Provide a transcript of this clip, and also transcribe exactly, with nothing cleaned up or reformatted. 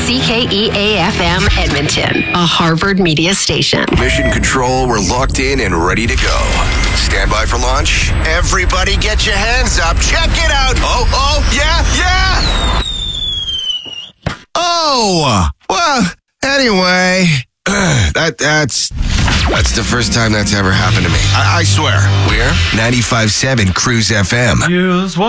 C K E A F M Edmonton, a Harvard media station. Mission Control, we're locked in and ready to go. Stand by for launch. Everybody get your hands up. Check it out. Oh, oh, yeah, yeah. Oh, well, anyway, that that's that's the first time that's ever happened to me. I, I swear. We're ninety-five point seven Cruise F M. Use